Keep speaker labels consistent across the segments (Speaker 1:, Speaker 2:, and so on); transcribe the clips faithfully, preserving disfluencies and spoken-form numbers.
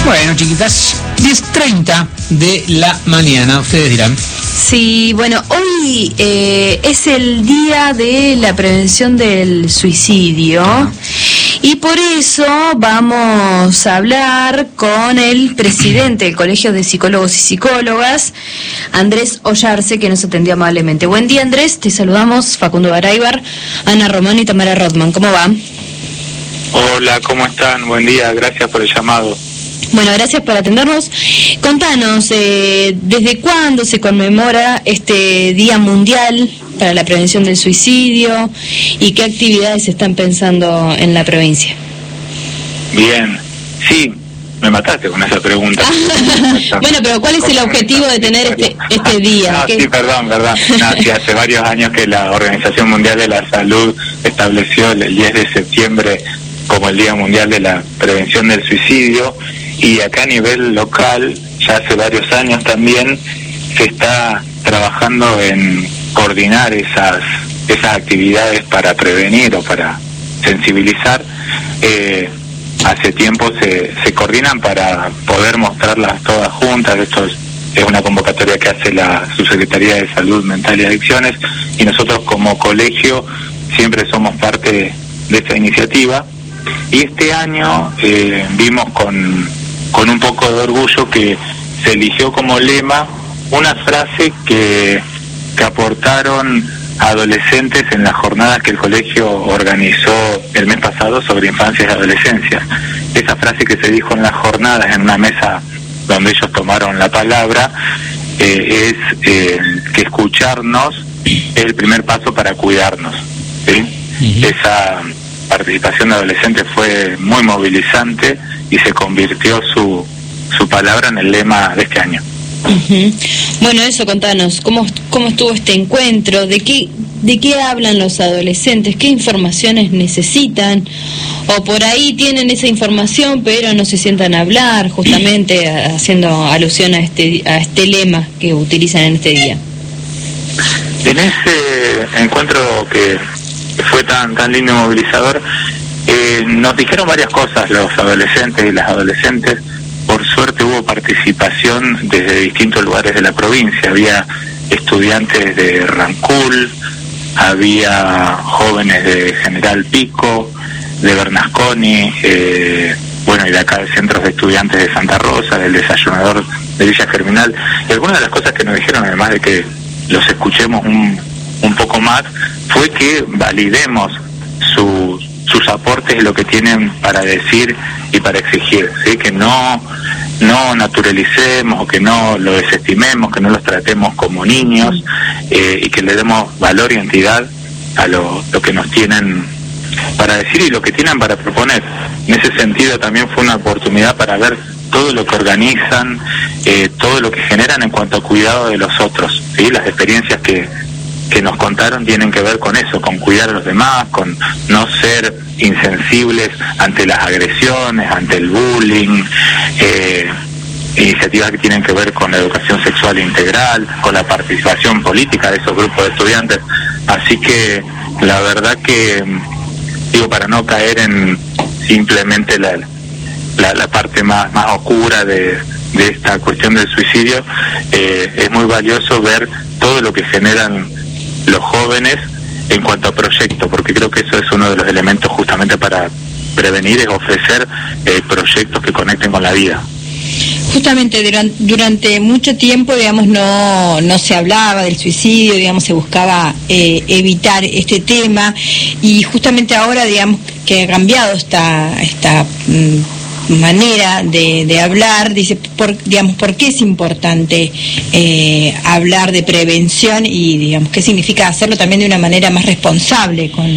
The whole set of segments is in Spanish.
Speaker 1: Bueno, chiquitas, diez treinta de la mañana, ustedes dirán.
Speaker 2: Sí, bueno, hoy eh, es el día de la prevención del suicidio. Uh-huh. Y por eso vamos a hablar con el presidente del Colegio de Psicólogos y Psicólogas, Andrés Ollarse, que nos atendió amablemente. Buen día, Andrés, te saludamos, Facundo Garaybar, Ana Román y Tamara Rothman. ¿Cómo va?
Speaker 3: Hola, ¿cómo están? Buen día, gracias por el llamado.
Speaker 2: Bueno, gracias por atendernos. Contanos, eh, ¿desde cuándo se conmemora este Día Mundial para la Prevención del Suicidio y qué actividades se están pensando en la provincia?
Speaker 3: Bien, sí, me mataste con esa pregunta.
Speaker 2: Bueno, pero ¿cuál es el objetivo de tener este este día?
Speaker 3: No,
Speaker 2: ¿Qué?
Speaker 3: Sí, perdón, perdón. No, sí, hace varios años que la Organización Mundial de la Salud estableció el diez de septiembre como el Día Mundial de la Prevención del Suicidio, y acá a nivel local, ya hace varios años también, se está trabajando en coordinar esas esas actividades para prevenir o para sensibilizar. Eh, hace tiempo se, se coordinan para poder mostrarlas todas juntas. Esto es, es una convocatoria que hace la Subsecretaría de Salud Mental y Adicciones, y nosotros como colegio siempre somos parte de esta iniciativa. Y este año eh, vimos con, con un poco de orgullo que se eligió como lema una frase que, que aportaron adolescentes en las jornadas que el colegio organizó el mes pasado sobre infancia y adolescencia. Esa frase que se dijo en las jornadas, en una mesa donde ellos tomaron la palabra, eh, es eh, que escucharnos es el primer paso para cuidarnos, ¿sí? Uh-huh. Esa participación de adolescentes fue muy movilizante y se convirtió su, su palabra en el lema de este año.
Speaker 2: Uh-huh. Bueno, eso, contanos, ¿cómo, cómo estuvo este encuentro? ¿De qué, de qué hablan los adolescentes? ¿Qué informaciones necesitan? ¿O por ahí tienen esa información pero no se sientan a hablar, justamente haciendo alusión a este, a este lema que utilizan en este día?
Speaker 3: En ese encuentro que fue tan tan lindo y movilizador, eh, nos dijeron varias cosas los adolescentes y las adolescentes. Por suerte hubo participación desde distintos lugares de la provincia. Había estudiantes de Rancul, había jóvenes de General Pico, de Bernasconi, eh, bueno, y de acá de centros de estudiantes de Santa Rosa, del desayunador de Villa Germinal. Y algunas de las cosas que nos dijeron, además de que los escuchemos un, un poco más, fue que validemos su, sus aportes y lo que tienen para decir y para exigir, ¿sí? Que no no naturalicemos o que no lo desestimemos, que no los tratemos como niños, eh, y que le demos valor y entidad a lo, lo que nos tienen para decir y lo que tienen para proponer. En ese sentido también fue una oportunidad para ver todo lo que organizan, eh, todo lo que generan en cuanto a cuidado de los otros, ¿sí? Las experiencias que que nos contaron tienen que ver con eso, con cuidar a los demás, con no ser insensibles ante las agresiones, ante el bullying, eh, iniciativas que tienen que ver con la educación sexual integral, con la participación política de esos grupos de estudiantes. Así que la verdad que, digo, para no caer en simplemente la, la, la parte más, más oscura de, de esta cuestión del suicidio, eh, es muy valioso ver todo lo que generan los jóvenes en cuanto a proyectos, porque creo que eso es uno de los elementos justamente para prevenir, es ofrecer eh, proyectos que conecten con la vida.
Speaker 4: Justamente durante, durante mucho tiempo, digamos, no no se hablaba del suicidio, digamos, se buscaba eh, evitar este tema, y justamente ahora, digamos, que ha cambiado esta esta mmm, manera de, de hablar, dice, por, digamos, ¿por qué es importante eh, hablar de prevención y, digamos, qué significa hacerlo también de una manera más responsable? Con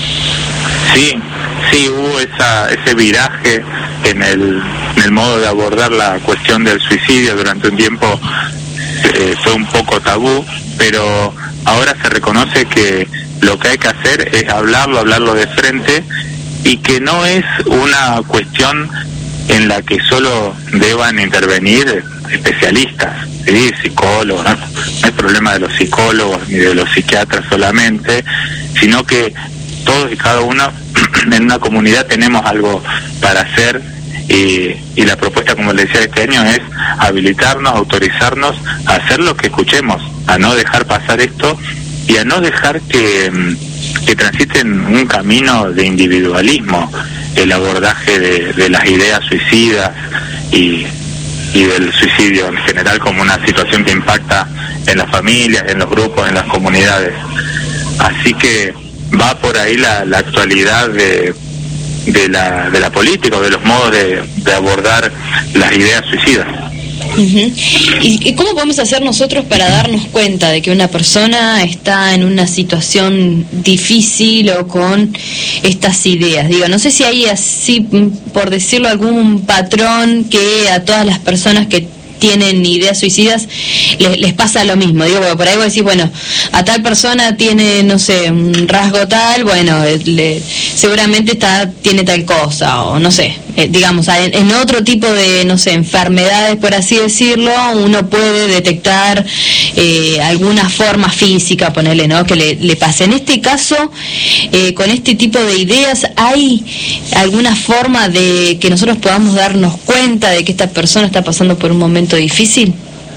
Speaker 3: Sí, sí, hubo esa, ese viraje en el, en el modo de abordar la cuestión del suicidio. Durante un tiempo eh, fue un poco tabú, pero ahora se reconoce que lo que hay que hacer es hablarlo, hablarlo de frente, y que no es una cuestión en la que solo deban intervenir especialistas, ¿sí? Psicólogos, no, no es problema de los psicólogos ni de los psiquiatras solamente, sino que todos y cada uno en una comunidad tenemos algo para hacer, y, y la propuesta, como iglesia este año es habilitarnos, autorizarnos a hacer lo que escuchemos, a no dejar pasar esto y a no dejar que, que transiten un camino de individualismo, el abordaje de, de las ideas suicidas y, y del suicidio en general como una situación que impacta en las familias, en los grupos, en las comunidades. Así que va por ahí la, la actualidad de, de, la, de la política, o de los modos de, de abordar las ideas suicidas.
Speaker 2: Uh-huh. ¿Y cómo podemos hacer nosotros para darnos cuenta de que una persona está en una situación difícil o con estas ideas? Digo, no sé si hay así, por decirlo, algún patrón que a todas las personas que tienen ideas suicidas les, les pasa lo mismo. Digo, por ahí vos decís, bueno, a tal persona tiene, no sé, un rasgo tal, bueno, le, seguramente está tiene tal cosa, o no sé, eh, digamos, en, en otro tipo de, no sé, enfermedades, por así decirlo, uno puede detectar eh, alguna forma física, ponerle, ¿no?, que le, le pase. En este caso, eh, con este tipo de ideas, ¿hay alguna forma de que nosotros podamos darnos cuenta de que esta persona está pasando por un momento difícil?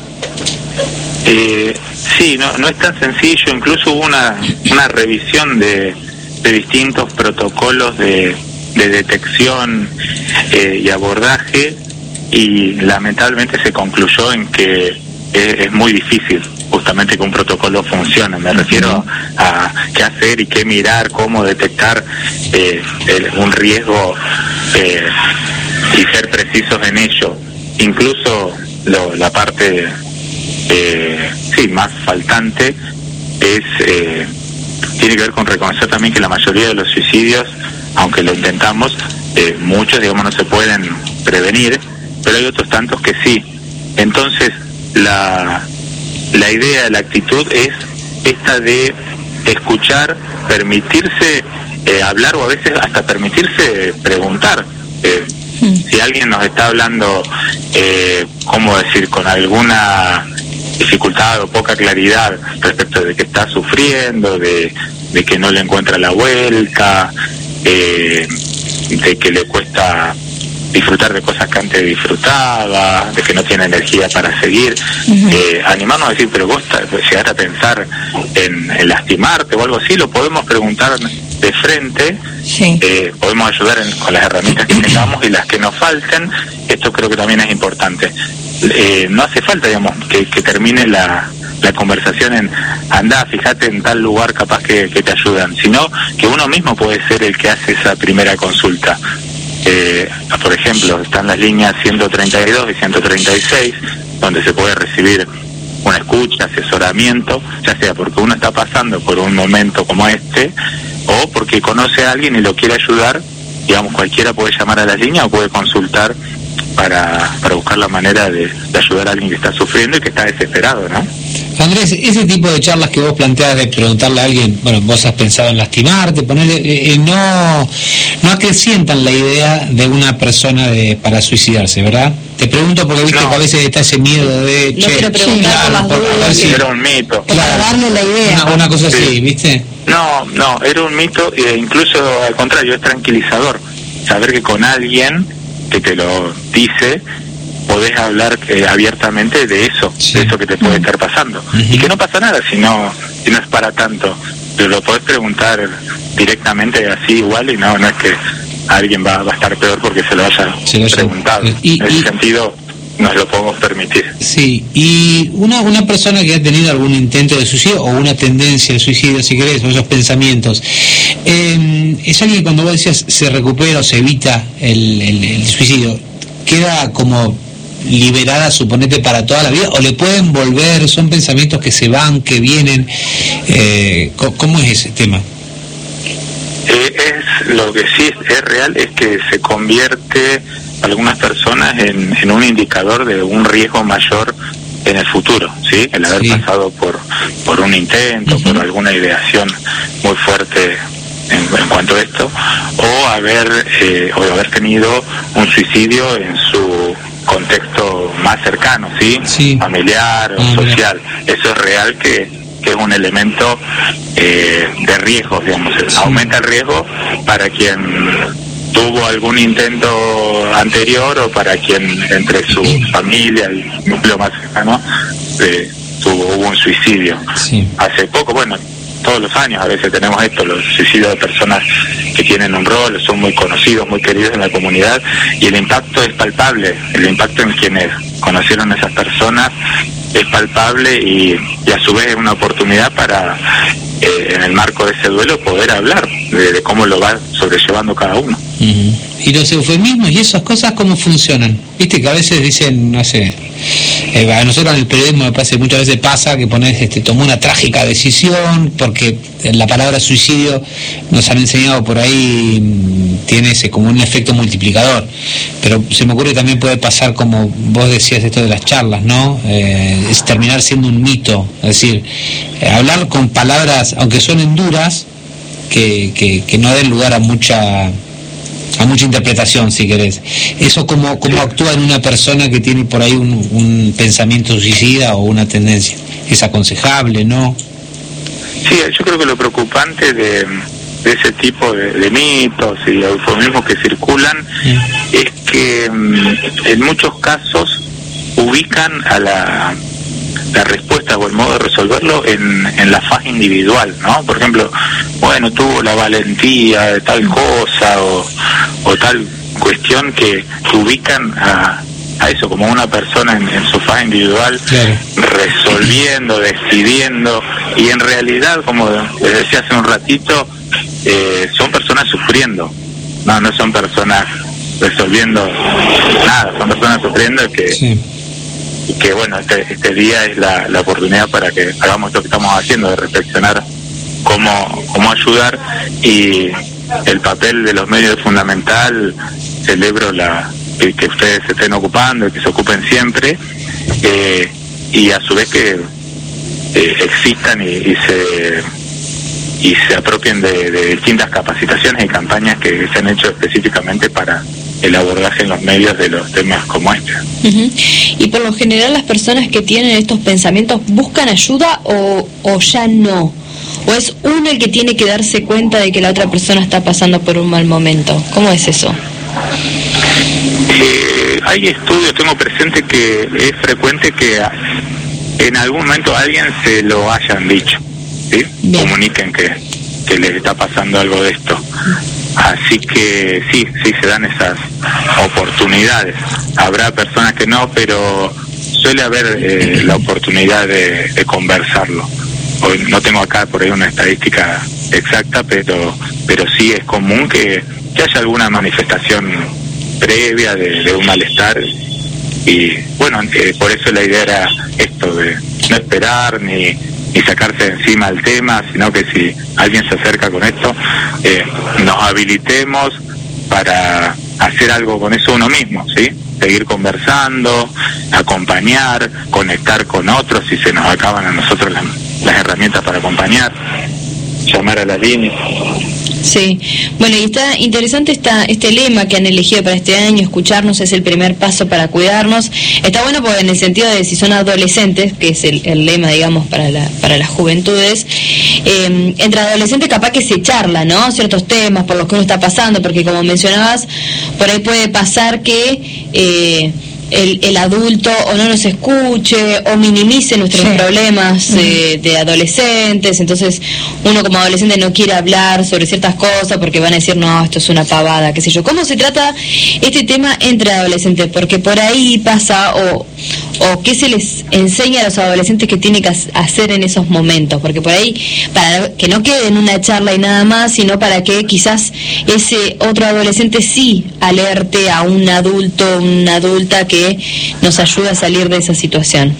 Speaker 3: Eh, sí, no, no es tan sencillo. Incluso hubo una, una revisión de, de distintos protocolos de, de detección eh, y abordaje, y lamentablemente se concluyó en que es, es muy difícil justamente que un protocolo funcione. Me refiero a qué hacer y qué mirar, cómo detectar eh, el, un riesgo eh, y ser precisos en ello. Incluso Lo, la parte eh, sí más faltante es eh, tiene que ver con reconocer también que la mayoría de los suicidios, aunque lo intentamos, eh, muchos, digamos, no se pueden prevenir, pero hay otros tantos que sí. Entonces la la idea, la actitud es esta de escuchar, permitirse eh, hablar, o a veces hasta permitirse preguntar. eh, Si alguien nos está hablando, eh, ¿cómo decir?, con alguna dificultad o poca claridad respecto de que está sufriendo, de, de que no le encuentra la vuelta, eh, de que le cuesta disfrutar de cosas que antes disfrutaba, de que no tiene energía para seguir, uh-huh. eh, animarnos a decir, pero vos llegaste a pensar en, en lastimarte o algo así, lo podemos preguntar de frente. Sí. Eh, podemos ayudar en, con las herramientas que tengamos y las que nos falten. Esto creo que también es importante. Eh, no hace falta, digamos, que, que termine la, la conversación en andá, fíjate en tal lugar, capaz que, que te ayudan, sino que uno mismo puede ser el que hace esa primera consulta. Eh, por ejemplo, están las líneas ciento treinta y dos y ciento treinta y seis, donde se puede recibir una escucha, asesoramiento, ya sea porque uno está pasando por un momento como este, o porque conoce a alguien y lo quiere ayudar. Digamos, cualquiera puede llamar a la línea o puede consultar para, para buscar la manera de, de ayudar a alguien que está sufriendo y que está desesperado, ¿no?
Speaker 1: Andrés, ese tipo de charlas que vos planteas de preguntarle a alguien, bueno, vos has pensado en lastimarte, ponerle, eh, no, no acrecientan la idea de una persona de, para suicidarse, ¿verdad? Te pregunto porque viste no. que a veces está ese miedo de,
Speaker 2: no quiero preguntar
Speaker 3: claro,
Speaker 2: por las dudas,
Speaker 3: si era un mito.
Speaker 2: Claro, para darle la idea.
Speaker 1: Una, una cosa
Speaker 3: sí.
Speaker 1: así, ¿viste?
Speaker 3: No, no, era un mito, e incluso al contrario, es tranquilizador saber que con alguien que te lo dice podés hablar eh, abiertamente de eso, sí. de eso que te puede estar pasando. Uh-huh. Y que no pasa nada si no, si no es para tanto. Pero lo podés preguntar directamente así igual, y no, no es que alguien va, va a estar peor porque se lo haya se lo preguntado. Y, en ese y, sentido nos lo podemos permitir.
Speaker 1: Sí, y una, una persona que ha tenido algún intento de suicidio o una tendencia de suicidio, si querés, o esos pensamientos, eh, es alguien que cuando vos decías se recupera o se evita el, el, el suicidio, queda como liberada, suponete, para toda la vida, o le pueden volver, son pensamientos que se van, que vienen, eh, ¿cómo es ese tema?
Speaker 3: Eh, es lo que sí es, es real es que se convierte algunas personas en, en un indicador de un riesgo mayor en el futuro, ¿sí? El haber sí. pasado por por un intento, uh-huh. por alguna ideación muy fuerte en, en cuanto a esto, o haber eh, o haber tenido un suicidio en su contexto más cercano, ¿sí? sí. familiar o uh-huh. social. Eso es real, que, que es un elemento eh, de riesgo, digamos. Sí. Aumenta el riesgo para quien tuvo algún intento anterior o para quien entre su familia y núcleo más cercano eh, tuvo hubo un suicidio. Sí. Hace poco, bueno, todos los años a veces tenemos esto, los suicidios de personas que tienen un rol, son muy conocidos, muy queridos en la comunidad, y el impacto es palpable, el impacto en quienes conocieron a esas personas es palpable y, y a su vez es una oportunidad para, eh, en el marco de ese duelo, poder hablar de, de cómo lo va sobrellevando cada uno.
Speaker 1: Uh-huh. Y los eufemismos y esas cosas, ¿cómo funcionan? Viste que a veces dicen, no sé, eh, a nosotros en el periodismo me parece, muchas veces pasa que pones, este, tomó una trágica decisión, porque la palabra suicidio nos han enseñado por ahí, tiene ese como un efecto multiplicador, pero se me ocurre que también puede pasar, como vos decías esto de las charlas, ¿no? Eh, es terminar siendo un mito, es decir, eh, hablar con palabras, aunque suenen duras, que, que, que no den lugar a mucha a mucha interpretación, si querés. Eso como, como actúa en una persona que tiene por ahí un, un pensamiento suicida o una tendencia. Es aconsejable, ¿no?
Speaker 3: Sí, yo creo que lo preocupante de, de ese tipo de, de mitos y eufemismos que circulan sí. es que en muchos casos ubican a la la respuesta o el modo de resolverlo en, en la fase individual, ¿no? Por ejemplo, bueno, tuvo la valentía de tal cosa o, o tal cuestión que, que ubican a, a eso como una persona en, en su fase individual, claro. resolviendo, decidiendo, y en realidad, como les decía hace un ratito, eh, son personas sufriendo, no, no son personas resolviendo nada, son personas sufriendo que... Sí. Y que bueno, este, este día es la, la oportunidad para que hagamos lo que estamos haciendo, de reflexionar cómo, cómo ayudar, y el papel de los medios es fundamental. Celebro la que, que ustedes se estén ocupando y que se ocupen siempre, eh, y a su vez que eh, existan y, y se y se apropien de, de distintas capacitaciones y campañas que se han hecho específicamente para el abordaje en los medios de los temas como este.
Speaker 2: Uh-huh. Y por lo general las personas que tienen estos pensamientos buscan ayuda o, o ya no, o es uno el que tiene que darse cuenta de que la otra persona está pasando por un mal momento. ¿Cómo es eso?
Speaker 3: Eh, hay estudios, tengo presente que es frecuente que en algún momento a alguien se lo hayan dicho, ¿sí? Comuniquen que, que les está pasando algo de esto. Así que sí, sí se dan esas oportunidades. Habrá personas que no, pero suele haber eh, la oportunidad de, de conversarlo. Hoy no tengo acá por ahí una estadística exacta, pero pero sí es común que, que haya alguna manifestación previa de, de un malestar. Y bueno, eh, por eso la idea era esto, de no esperar ni... y sacarse de encima el tema, sino que si alguien se acerca con esto, eh, nos habilitemos para hacer algo con eso uno mismo, ¿sí? Seguir conversando, acompañar, conectar con otros si se nos acaban a nosotros las, las herramientas para acompañar, llamar a la línea.
Speaker 2: Sí, bueno, y está interesante esta, este lema que han elegido para este año: escucharnos es el primer paso para cuidarnos. Está bueno porque en el sentido de si son adolescentes, que es el, el lema, digamos, para la, para las juventudes, eh, entre adolescentes capaz que se charla, ¿no? Ciertos temas por los que uno está pasando, porque como mencionabas, por ahí puede pasar que... Eh, El, el adulto o no nos escuche o minimice nuestros sí. problemas eh, de adolescentes. Entonces uno como adolescente no quiere hablar sobre ciertas cosas porque van a decir, no, esto es una pavada, qué sé yo. ¿Cómo se trata este tema entre adolescentes? Porque por ahí pasa, o, o qué se les enseña a los adolescentes que tienen que hacer en esos momentos, porque por ahí, para que no quede en una charla y nada más, sino para que quizás ese otro adolescente sí alerte a un adulto, una adulta que nos ayuda a salir de esa situación.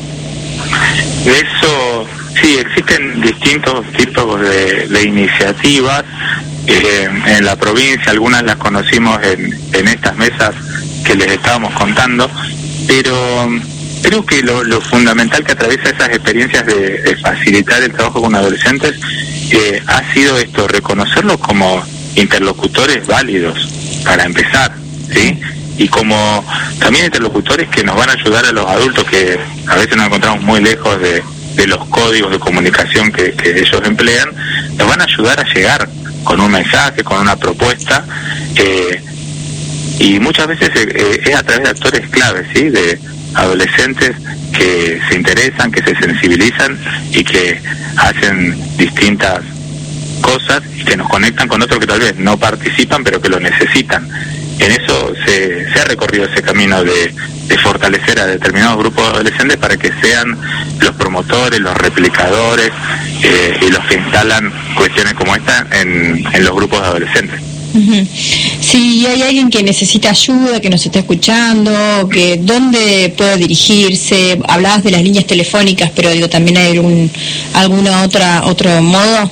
Speaker 3: Eso, sí, existen distintos tipos de, de iniciativas eh, en la provincia. Algunas las conocimos en, en estas mesas que les estábamos contando, pero creo que lo, lo fundamental que atraviesa esas experiencias de, de facilitar el trabajo con adolescentes eh, ha sido esto, reconocerlos como interlocutores válidos para empezar, ¿sí? Y como también interlocutores que nos van a ayudar a los adultos, que a veces nos encontramos muy lejos de, de los códigos de comunicación que, que ellos emplean, nos van a ayudar a llegar con un mensaje, con una propuesta, Eh, y muchas veces eh, es a través de actores claves, ¿sí? De adolescentes que se interesan, que se sensibilizan y que hacen distintas cosas y que nos conectan con otros que tal vez no participan pero que lo necesitan. En eso se, se ha recorrido ese camino de, de fortalecer a determinados grupos de adolescentes para que sean los promotores, los replicadores eh, y los que instalan cuestiones como esta en, en los grupos de adolescentes.
Speaker 4: Uh-huh. Si hay alguien que necesita ayuda, que nos está escuchando, que ¿dónde puede dirigirse? Hablabas de las líneas telefónicas, pero digo, ¿también hay algún alguna otra otro modo?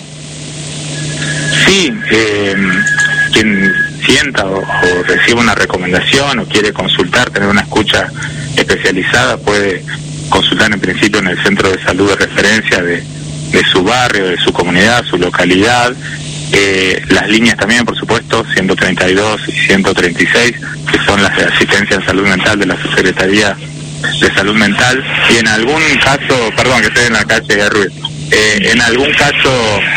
Speaker 3: Sí, eh, quien sienta o, o recibe una recomendación o quiere consultar, tener una escucha especializada, puede consultar en principio en el centro de salud de referencia de, de su barrio, de su comunidad, su localidad. Eh, las líneas también, por supuesto, ciento treinta y dos y ciento treinta y seis, que son las de asistencia en salud mental de la Subsecretaría de Salud Mental. Y en algún caso, perdón que estoy en la calle de Ruiz, eh, en algún caso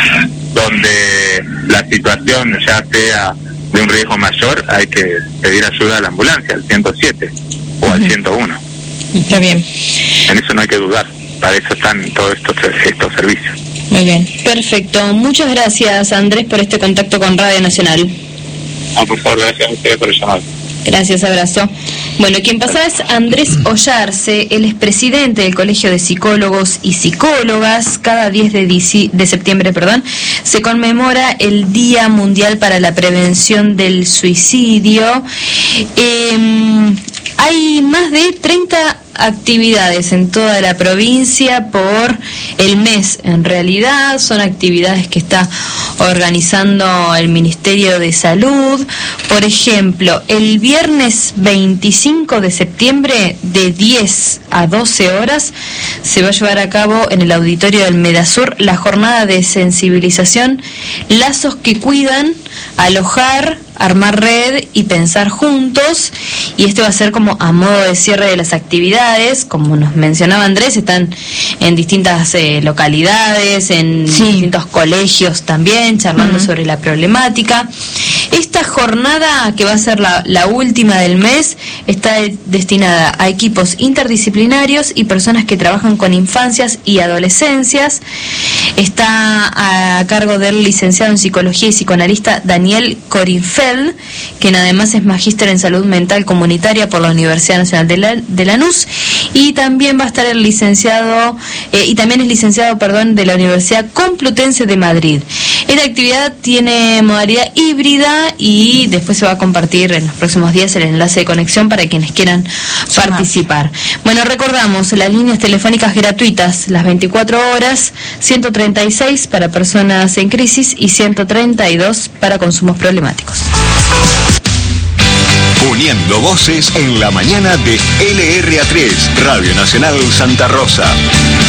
Speaker 3: donde la situación ya sea de un riesgo mayor, hay que pedir ayuda a la ambulancia, al ciento siete o uh-huh. al ciento uno.
Speaker 4: Está bien.
Speaker 3: En eso no hay que dudar, para eso están todos estos, estos servicios.
Speaker 2: Muy bien, perfecto. Muchas gracias, Andrés, por este contacto con Radio Nacional.
Speaker 3: Ah, por favor, gracias a ustedes por el llamado.
Speaker 2: Gracias, abrazo. Bueno, quien pasaba es Andrés Ollarse, él es presidente del Colegio de Psicólogos y Psicólogas. Cada diez de, dici- de septiembre perdón, se conmemora el Día Mundial para la Prevención del Suicidio. Eh, hay más de treinta actividades en toda la provincia por el mes. En realidad son actividades que está organizando el Ministerio de Salud. Por ejemplo, el viernes veinticinco de septiembre de diez a doce horas se va a llevar a cabo en el auditorio del Medasur la jornada de sensibilización Lazos que Cuidan, Alojar, Armar Red y Pensar Juntos, y esto va a ser como a modo de cierre de las actividades. Como nos mencionaba Andrés, están en distintas eh, localidades, en sí. distintos colegios también, charlando uh-huh. sobre la problemática. Esta jornada, que va a ser la, la última del mes, está destinada a equipos interdisciplinarios y personas que trabajan con infancias y adolescencias. Está a cargo del licenciado en Psicología y psicoanalista Daniel Corinfeld, quien además es magíster en Salud Mental Comunitaria por la Universidad Nacional de, la, de Lanús, y también va a estar el licenciado, eh, y también es licenciado, perdón, de la Universidad Complutense de Madrid. Esta actividad tiene modalidad híbrida y después se va a compartir en los próximos días el enlace de conexión para quienes quieran sí, participar. Más. Bueno, recordamos las líneas telefónicas gratuitas, las veinticuatro horas, ciento treinta y seis para personas en crisis y ciento treinta y dos para consumos problemáticos.
Speaker 5: Uniendo voces en la mañana de L R A tres, Radio Nacional Santa Rosa.